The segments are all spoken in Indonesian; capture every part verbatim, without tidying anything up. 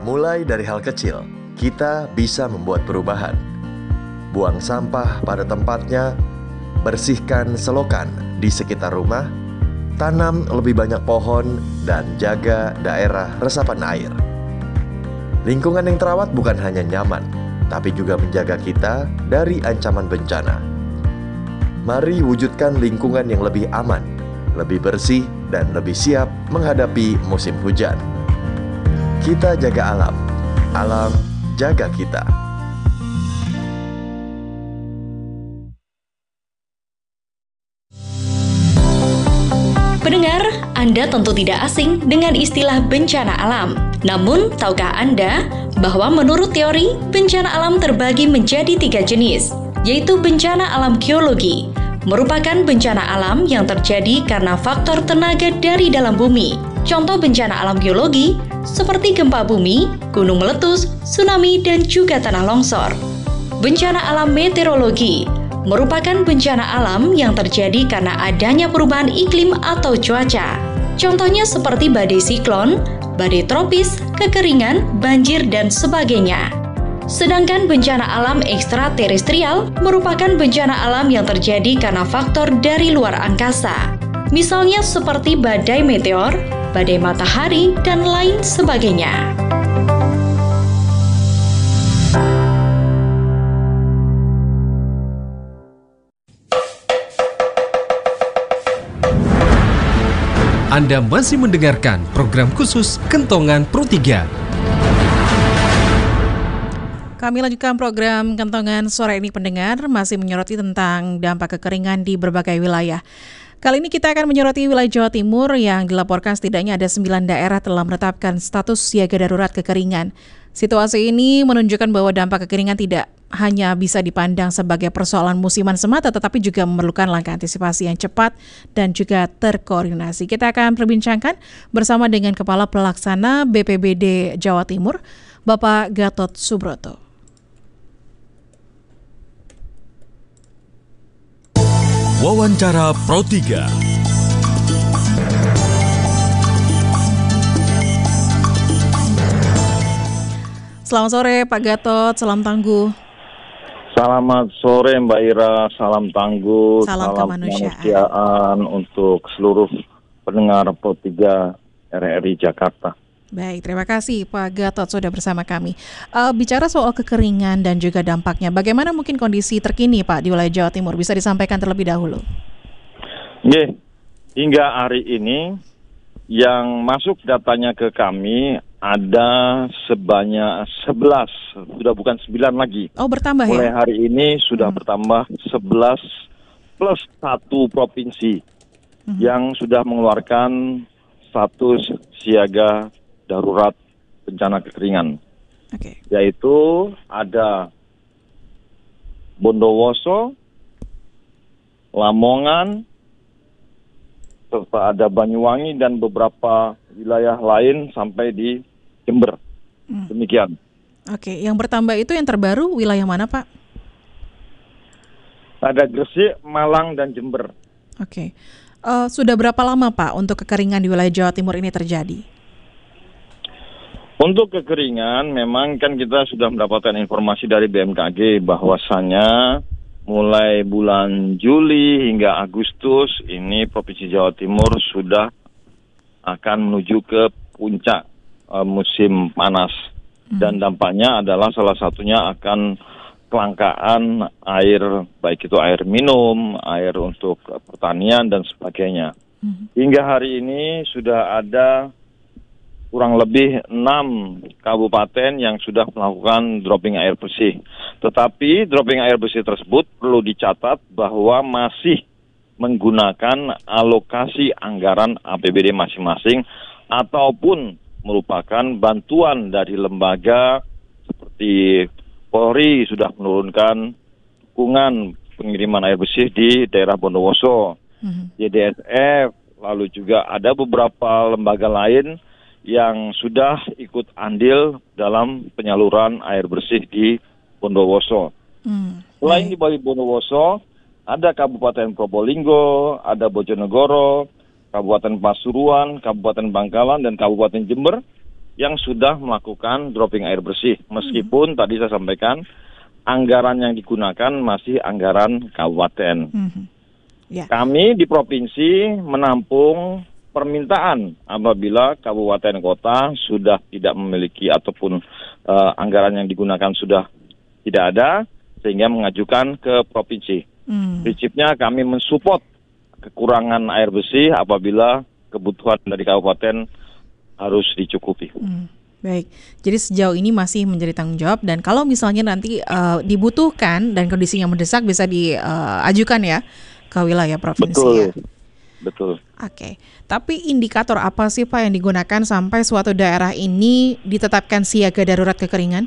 Mulai dari hal kecil, kita bisa membuat perubahan. Buang sampah pada tempatnya, bersihkan selokan di sekitar rumah, tanam lebih banyak pohon, dan jaga daerah resapan air. Lingkungan yang terawat bukan hanya nyaman, tapi juga menjaga kita dari ancaman bencana. Mari wujudkan lingkungan yang lebih aman, lebih bersih, dan lebih siap menghadapi musim hujan. Kita jaga alam, alam jaga kita. Pendengar, Anda tentu tidak asing dengan istilah bencana alam. Namun, tahukah Anda bahwa menurut teori, bencana alam terbagi menjadi tiga jenis, yaitu bencana alam geologi, merupakan bencana alam yang terjadi karena faktor tenaga dari dalam bumi. Contoh bencana alam geologi seperti gempa bumi, gunung meletus, tsunami, dan juga tanah longsor. Bencana alam meteorologi merupakan bencana alam yang terjadi karena adanya perubahan iklim atau cuaca. Contohnya seperti badai siklon, badai tropis, kekeringan, banjir, dan sebagainya. Sedangkan bencana alam ekstraterestrial merupakan bencana alam yang terjadi karena faktor dari luar angkasa. Misalnya seperti badai meteor, badai matahari, dan lain sebagainya. Anda masih mendengarkan program khusus Kentongan Pro tiga. Kami lanjutkan program Kentongan sore ini, pendengar, masih menyoroti tentang dampak kekeringan di berbagai wilayah. Kali ini kita akan menyoroti wilayah Jawa Timur yang dilaporkan setidaknya ada sembilan daerah telah menetapkan status siaga darurat kekeringan. Situasi ini menunjukkan bahwa dampak kekeringan tidak hanya bisa dipandang sebagai persoalan musiman semata, tetapi juga memerlukan langkah antisipasi yang cepat dan juga terkoordinasi. Kita akan perbincangkan bersama dengan Kepala Pelaksana B P B D Jawa Timur, Bapak Gatot Subroto. Wawancara Pro tiga. Selamat sore Pak Gatot, salam tangguh. Selamat sore Mbak Ira, salam tangguh, salam, salam kemanusiaan. kemanusiaan untuk seluruh pendengar Pro tiga R R I Jakarta. Baik, terima kasih Pak Gatot sudah bersama kami. Uh, bicara soal kekeringan dan juga dampaknya, bagaimana mungkin kondisi terkini Pak di wilayah Jawa Timur? Bisa disampaikan terlebih dahulu. Oke, hingga hari ini yang masuk datanya ke kami ada sebanyak sebelas, sudah bukan sembilan lagi. Oh, bertambah Mulai ya? Mulai hari ini sudah hmm. bertambah sebelas plus satu provinsi hmm. yang sudah mengeluarkan status siaga darurat bencana kekeringan. Okay. Yaitu ada Bondowoso, Lamongan, serta ada Banyuwangi dan beberapa wilayah lain sampai di Jember. Hmm. Demikian. Oke, okay. Yang bertambah itu yang terbaru wilayah mana Pak? Ada Gresik, Malang, dan Jember. Oke. Okay. Uh, sudah berapa lama Pak untuk kekeringan di wilayah Jawa Timur ini terjadi? Untuk kekeringan, memang kan kita sudah mendapatkan informasi dari B M K G bahwasannya mulai bulan Juli hingga Agustus ini Provinsi Jawa Timur sudah akan menuju ke puncak uh, musim panas. Hmm. Dan dampaknya adalah salah satunya akan kelangkaan air, baik itu air minum, air untuk pertanian, dan sebagainya. Hmm. Hingga hari ini sudah ada kurang lebih enam kabupaten yang sudah melakukan dropping air bersih. Tetapi dropping air bersih tersebut perlu dicatat bahwa masih menggunakan alokasi anggaran A P B D masing-masing ataupun merupakan bantuan dari lembaga seperti Polri sudah menurunkan dukungan pengiriman air bersih di daerah Bondowoso, mm-hmm. Y D S F, lalu juga ada beberapa lembaga lain yang sudah ikut andil dalam penyaluran air bersih di Bondowoso. Hmm. Selain di Bali Bondowoso, ada Kabupaten Probolinggo, ada Bojonegoro, Kabupaten Pasuruan, Kabupaten Bangkalan, dan Kabupaten Jember yang sudah melakukan dropping air bersih. Meskipun mm-hmm. tadi saya sampaikan anggaran yang digunakan masih anggaran kabupaten. Mm-hmm. Yeah. Kami di provinsi menampung permintaan apabila kabupaten kota sudah tidak memiliki ataupun uh, anggaran yang digunakan sudah tidak ada, sehingga mengajukan ke provinsi. Mm. Prinsipnya kami mensupport kekurangan air bersih apabila kebutuhan dari kabupaten harus dicukupi. Hmm, baik, jadi sejauh ini masih menjadi tanggung jawab, dan kalau misalnya nanti uh, dibutuhkan dan kondisinya mendesak bisa diajukan uh, ya ke wilayah provinsi. Betul, ya? Betul. Oke, okay. Tapi indikator apa sih Pak yang digunakan sampai suatu daerah ini ditetapkan siaga darurat kekeringan?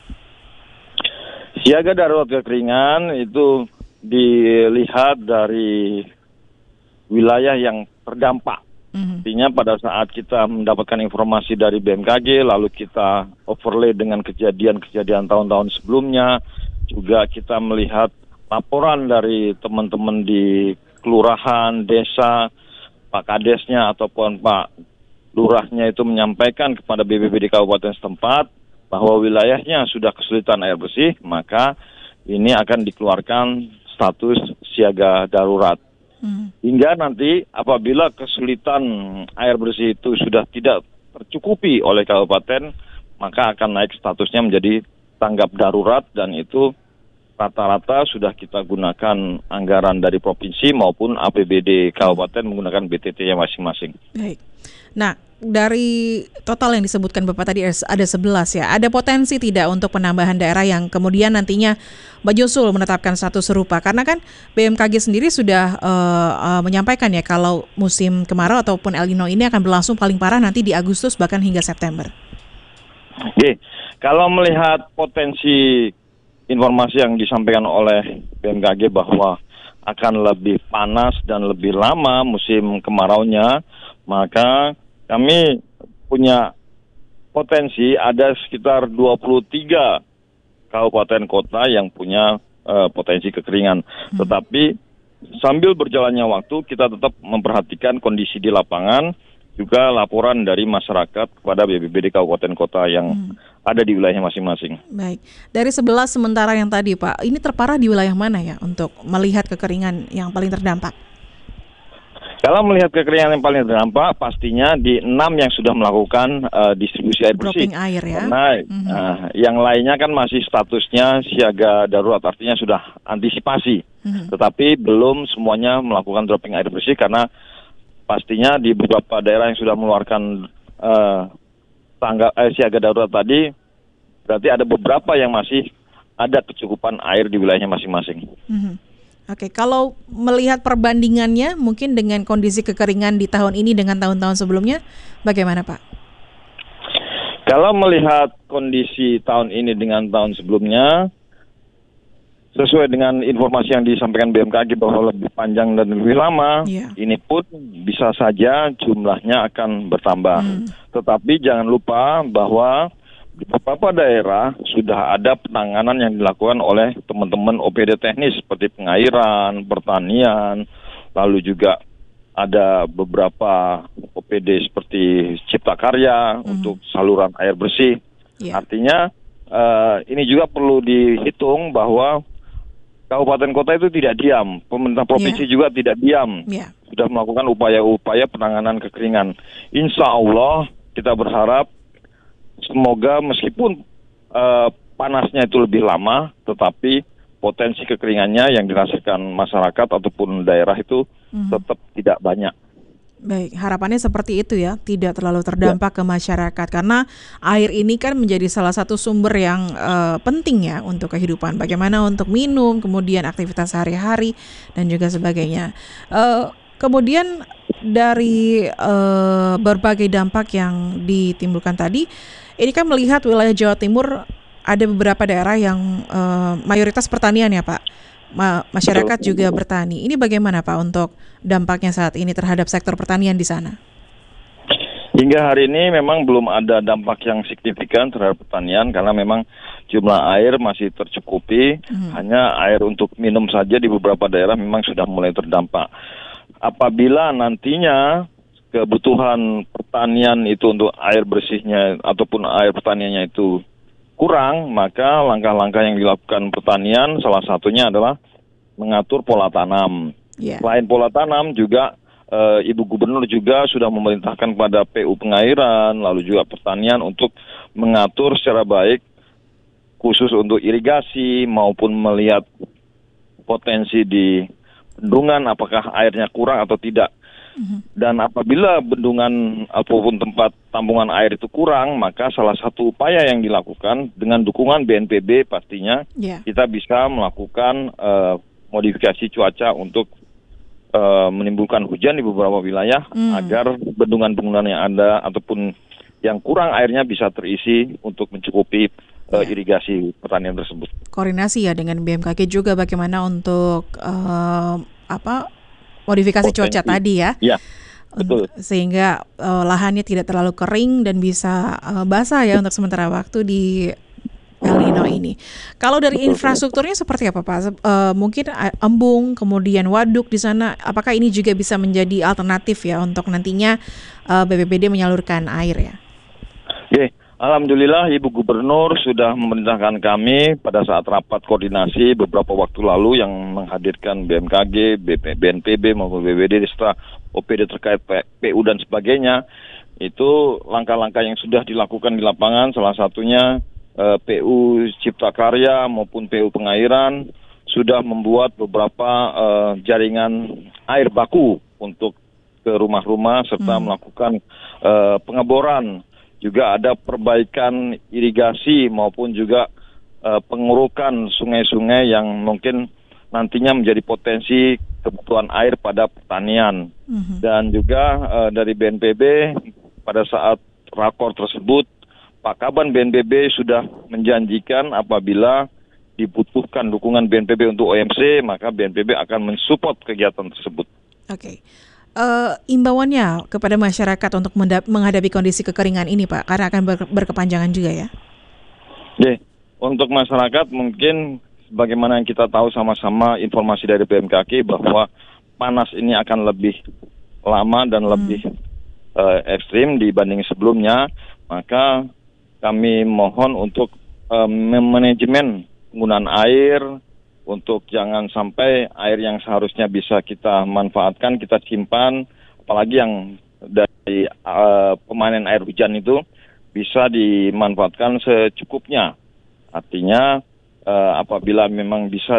Siaga darurat kekeringan itu dilihat dari wilayah yang terdampak. Artinya pada saat kita mendapatkan informasi dari B M K G, lalu kita overlay dengan kejadian-kejadian tahun-tahun sebelumnya, juga kita melihat laporan dari teman-teman di kelurahan, desa, Pak Kadesnya ataupun Pak Lurahnya itu menyampaikan kepada B P B D kabupaten setempat bahwa wilayahnya sudah kesulitan air bersih, maka ini akan dikeluarkan status siaga darurat. Hingga nanti apabila kesulitan air bersih itu sudah tidak tercukupi oleh kabupaten, maka akan naik statusnya menjadi tanggap darurat, dan itu rata-rata sudah kita gunakan anggaran dari provinsi maupun A P B D kabupaten menggunakan B T T-nya masing-masing. Baik. Nah, dari total yang disebutkan Bapak tadi ada sebelas ya. Ada potensi tidak untuk penambahan daerah yang kemudian nantinya menyusul menetapkan status serupa? Karena kan B M K G sendiri sudah uh, uh, menyampaikan ya kalau musim kemarau ataupun El Nino ini akan berlangsung paling parah nanti di Agustus bahkan hingga September. Oke, kalau melihat potensi informasi yang disampaikan oleh B M K G bahwa akan lebih panas dan lebih lama musim kemaraunya, maka kami punya potensi ada sekitar dua puluh tiga kabupaten kota yang punya uh, potensi kekeringan. Hmm. Tetapi sambil berjalannya waktu kita tetap memperhatikan kondisi di lapangan, juga laporan dari masyarakat kepada B P B D kabupaten kota yang hmm. ada di wilayahnya masing-masing. Baik, dari sebelas sementara yang tadi Pak, ini terparah di wilayah mana ya untuk melihat kekeringan yang paling terdampak? Kalau melihat kekeringan yang paling terdampak, pastinya di enam yang sudah melakukan uh, distribusi air bersih. Dropping air ya. Karena mm-hmm. uh, yang lainnya kan masih statusnya siaga darurat, artinya sudah antisipasi. Mm-hmm. Tetapi belum semuanya melakukan dropping air bersih karena pastinya di beberapa daerah yang sudah mengeluarkan uh, tangga eh, siaga darurat tadi, berarti ada beberapa yang masih ada kecukupan air di wilayahnya masing-masing. Mm-hmm. Oke, kalau melihat perbandingannya mungkin dengan kondisi kekeringan di tahun ini dengan tahun-tahun sebelumnya, bagaimana Pak? Kalau melihat kondisi tahun ini dengan tahun sebelumnya, sesuai dengan informasi yang disampaikan B M K G bahwa lebih panjang dan lebih lama, yeah. ini pun bisa saja jumlahnya akan bertambah. Hmm. Tetapi jangan lupa bahwa di beberapa daerah sudah ada penanganan yang dilakukan oleh teman-teman O P D teknis seperti pengairan, pertanian, lalu juga ada beberapa O P D seperti Cipta Karya mm-hmm. untuk saluran air bersih. Yeah. Artinya uh, ini juga perlu dihitung bahwa kabupaten kota itu tidak diam, pemerintah provinsi yeah. juga tidak diam, yeah. sudah melakukan upaya-upaya penanganan kekeringan. Insya Allah kita berharap semoga meskipun uh, panasnya itu lebih lama, tetapi potensi kekeringannya yang dirasakan masyarakat ataupun daerah itu mm-hmm. tetap tidak banyak. Baik, harapannya seperti itu ya, tidak terlalu terdampak ya. ke masyarakat, karena air ini kan menjadi salah satu sumber yang uh, penting ya untuk kehidupan, bagaimana untuk minum, kemudian aktivitas sehari-hari dan juga sebagainya. Uh, kemudian dari uh, berbagai dampak yang ditimbulkan tadi, ini kan melihat wilayah Jawa Timur ada beberapa daerah yang uh, mayoritas pertanian ya Pak, Ma- masyarakat Betul. juga bertani. Ini bagaimana Pak untuk dampaknya saat ini terhadap sektor pertanian di sana? Hingga hari ini memang belum ada dampak yang signifikan terhadap pertanian karena memang jumlah air masih tercukupi, hmm. hanya air untuk minum saja di beberapa daerah memang sudah mulai terdampak. Apabila nantinya kebutuhan pertanian itu untuk air bersihnya ataupun air pertaniannya itu kurang, maka langkah-langkah yang dilakukan pertanian salah satunya adalah mengatur pola tanam. Yeah. Selain pola tanam juga e, Ibu Gubernur juga sudah memerintahkan kepada P U Pengairan lalu juga pertanian untuk mengatur secara baik khusus untuk irigasi maupun melihat potensi di bendungan apakah airnya kurang atau tidak. Mm-hmm. Dan apabila bendungan ataupun tempat tampungan air itu kurang, maka salah satu upaya yang dilakukan dengan dukungan B N P B pastinya yeah. kita bisa melakukan uh, modifikasi cuaca untuk uh, menimbulkan hujan di beberapa wilayah mm. agar bendungan-bendungan yang ada ataupun yang kurang airnya bisa terisi untuk mencukupi uh, yeah. irigasi pertanian tersebut. Koordinasi ya dengan B M K G juga bagaimana untuk uh, apa modifikasi potensi cuaca tadi ya. Iya. Betul. Sehingga uh, lahannya tidak terlalu kering dan bisa uh, basah ya untuk sementara waktu di El Nino ini. Kalau dari infrastrukturnya seperti apa Pak? Uh, mungkin embung, kemudian waduk di sana, apakah ini juga bisa menjadi alternatif ya untuk nantinya uh, B P B D menyalurkan air ya? Oke, alhamdulillah Ibu Gubernur sudah memerintahkan kami pada saat rapat koordinasi beberapa waktu lalu yang menghadirkan B M K G, B N P B maupun B P B D serta O P D terkait P U dan sebagainya. Itu langkah-langkah yang sudah dilakukan di lapangan, salah satunya eh, P U Cipta Karya maupun P U Pengairan sudah membuat beberapa eh, jaringan air baku untuk ke rumah-rumah serta hmm. melakukan eh, pengeboran. Juga ada perbaikan irigasi maupun juga uh, pengurukan sungai-sungai yang mungkin nantinya menjadi potensi kebutuhan air pada pertanian. Mm-hmm. Dan juga uh, dari B N P B pada saat rakor tersebut, Pak Kaban B N P B sudah menjanjikan apabila dibutuhkan dukungan B N P B untuk O M C, maka B N P B akan mensupport kegiatan tersebut. Oke. Okay. Uh, imbauannya kepada masyarakat untuk mendap- menghadapi kondisi kekeringan ini Pak, karena akan ber- berkepanjangan juga ya. Oke, untuk masyarakat mungkin bagaimana yang kita tahu sama-sama informasi dari B M K G bahwa panas ini akan lebih lama dan hmm. lebih uh, ekstrim dibanding sebelumnya, maka kami mohon untuk uh, manajemen penggunaan air, untuk jangan sampai air yang seharusnya bisa kita manfaatkan, kita simpan, apalagi yang dari uh, pemanen air hujan itu bisa dimanfaatkan secukupnya. Artinya uh, apabila memang bisa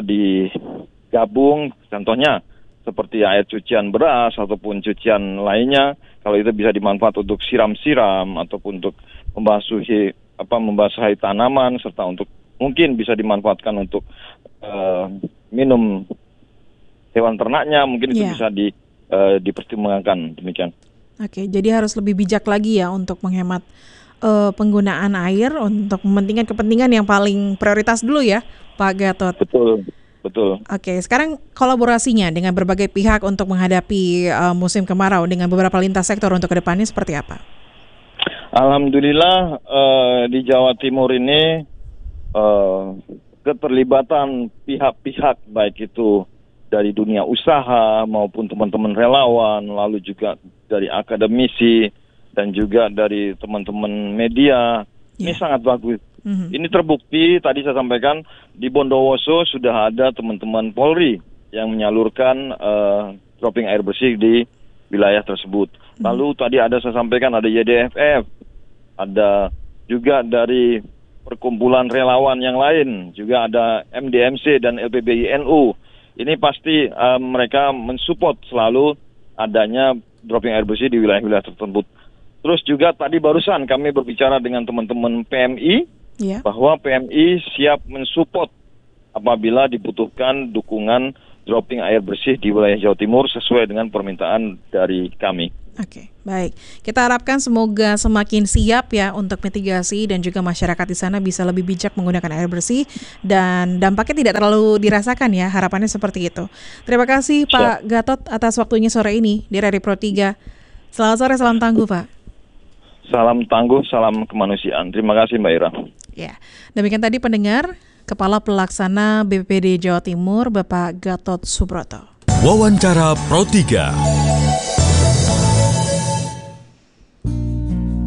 digabung, contohnya seperti air cucian beras ataupun cucian lainnya, kalau itu bisa dimanfaatkan untuk siram-siram ataupun untuk membasuhi apa membasahi tanaman serta untuk mungkin bisa dimanfaatkan untuk uh, minum hewan ternaknya, mungkin itu yeah. bisa di, uh, dipertimbangkan demikian. Oke, jadi harus lebih bijak lagi ya untuk menghemat uh, penggunaan air untuk mementingkan kepentingan yang paling prioritas dulu ya, Pak Gatot. Betul, betul. Oke, sekarang kolaborasinya dengan berbagai pihak untuk menghadapi uh, musim kemarau dengan beberapa lintas sektor untuk kedepannya seperti apa? Alhamdulillah uh, di Jawa Timur ini Uh, keterlibatan pihak-pihak baik itu dari dunia usaha maupun teman-teman relawan, lalu juga dari akademisi dan juga dari teman-teman media, yeah. ini sangat bagus. Mm-hmm. Ini terbukti tadi saya sampaikan di Bondowoso sudah ada teman-teman Polri yang menyalurkan uh, dropping air bersih di wilayah tersebut. Mm-hmm. Lalu tadi ada saya sampaikan ada Y D F F, ada juga dari perkumpulan relawan yang lain, juga ada M D M C dan L P B I N U. Ini pasti uh, mereka mensupport selalu adanya dropping air bersih di wilayah-wilayah tersebut. Terus juga tadi barusan kami berbicara dengan teman-teman P M I, yeah. bahwa P M I siap mensupport apabila dibutuhkan dukungan dropping air bersih di wilayah Jawa Timur sesuai dengan permintaan dari kami. Oke, baik. Kita harapkan semoga semakin siap ya untuk mitigasi dan juga masyarakat di sana bisa lebih bijak menggunakan air bersih dan dampaknya tidak terlalu dirasakan ya, harapannya seperti itu. Terima kasih siap. Pak Gatot atas waktunya sore ini di Radio Pro tiga. Selamat sore, salam tangguh Pak. Salam tangguh, salam kemanusiaan. Terima kasih Mbak Ira. Ya, demikian tadi pendengar, Kepala Pelaksana B P P D Jawa Timur Bapak Gatot Subroto. Wawancara Pro tiga.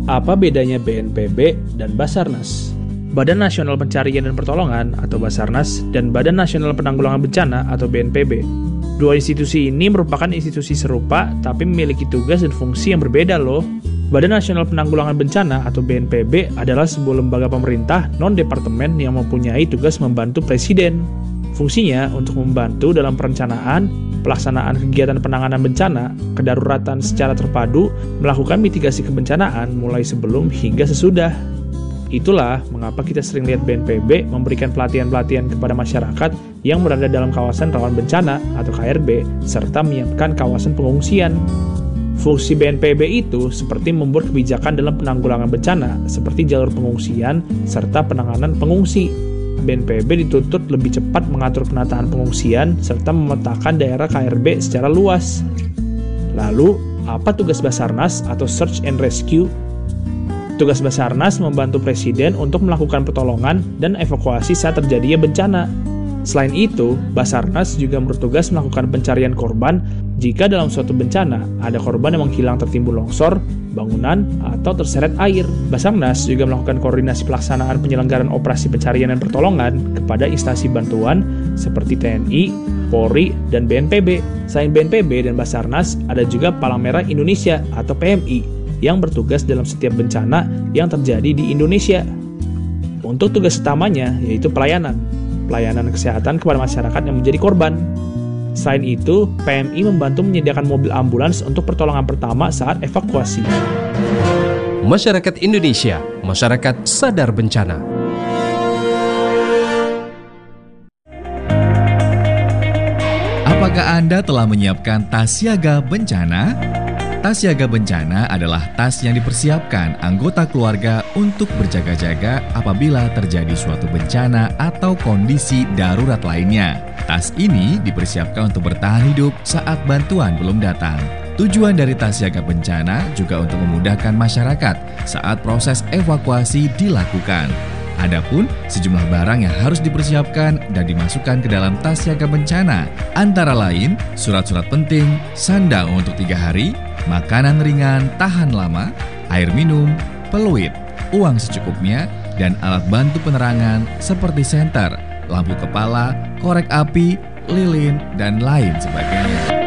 Apa bedanya B N P B dan Basarnas? Badan Nasional Pencarian dan Pertolongan atau Basarnas dan Badan Nasional Penanggulangan Bencana atau B N P B. Dua institusi ini merupakan institusi serupa tapi memiliki tugas dan fungsi yang berbeda loh. Badan Nasional Penanggulangan Bencana atau B N P B adalah sebuah lembaga pemerintah non-departemen yang mempunyai tugas membantu Presiden. Fungsinya untuk membantu dalam perencanaan, pelaksanaan kegiatan penanganan bencana, kedaruratan secara terpadu, melakukan mitigasi kebencanaan mulai sebelum hingga sesudah. Itulah mengapa kita sering lihat B N P B memberikan pelatihan-pelatihan kepada masyarakat yang berada dalam kawasan rawan bencana atau K R B, serta menyiapkan kawasan pengungsian. Fungsi B N P B itu seperti membuat kebijakan dalam penanggulangan bencana, seperti jalur pengungsian, serta penanganan pengungsi. B N P B dituntut lebih cepat mengatur penataan pengungsian, serta memetakan daerah K R B secara luas. Lalu, apa tugas Basarnas atau Search and Rescue? Tugas Basarnas membantu Presiden untuk melakukan pertolongan dan evakuasi saat terjadinya bencana. Selain itu, Basarnas juga bertugas melakukan pencarian korban jika dalam suatu bencana ada korban yang menghilang tertimbun longsor, bangunan, atau terseret air. Basarnas juga melakukan koordinasi pelaksanaan penyelenggaraan operasi pencarian dan pertolongan kepada instansi bantuan seperti T N I, Polri, dan B N P B. Selain B N P B dan Basarnas, ada juga Palang Merah Indonesia atau P M I yang bertugas dalam setiap bencana yang terjadi di Indonesia. Untuk tugas utamanya yaitu pelayanan, pelayanan kesehatan kepada masyarakat yang menjadi korban. Selain itu, P M I membantu menyediakan mobil ambulans untuk pertolongan pertama saat evakuasi. Masyarakat Indonesia, masyarakat sadar bencana. Apakah Anda telah menyiapkan tas siaga bencana? Tas siaga bencana adalah tas yang dipersiapkan anggota keluarga untuk berjaga-jaga apabila terjadi suatu bencana atau kondisi darurat lainnya. Tas ini dipersiapkan untuk bertahan hidup saat bantuan belum datang. Tujuan dari tas siaga bencana juga untuk memudahkan masyarakat saat proses evakuasi dilakukan. Adapun sejumlah barang yang harus dipersiapkan dan dimasukkan ke dalam tas siaga bencana, antara lain surat-surat penting, sandal untuk tiga hari, makanan ringan tahan lama, air minum, peluit, uang secukupnya, dan alat bantu penerangan seperti senter, lampu kepala, korek api, lilin, dan lain sebagainya.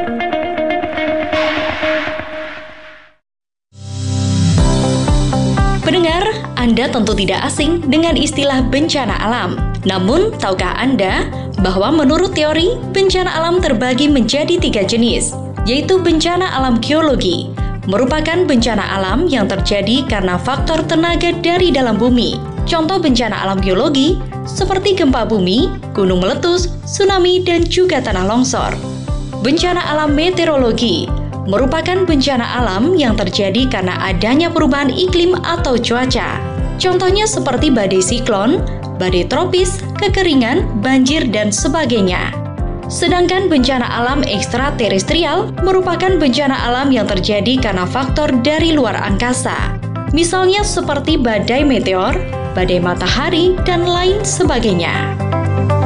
Pendengar, Anda tentu tidak asing dengan istilah bencana alam. Namun, tahukah Anda bahwa menurut teori, bencana alam terbagi menjadi tiga jenis, yaitu bencana alam geologi, merupakan bencana alam yang terjadi karena faktor tenaga dari dalam bumi. Contoh bencana alam geologi seperti gempa bumi, gunung meletus, tsunami, dan juga tanah longsor. Bencana alam meteorologi merupakan bencana alam yang terjadi karena adanya perubahan iklim atau cuaca. Contohnya seperti badai siklon, badai tropis, kekeringan, banjir, dan sebagainya. Sedangkan bencana alam ekstraterestrial merupakan bencana alam yang terjadi karena faktor dari luar angkasa. Misalnya seperti badai meteor, badai matahari, dan lain sebagainya.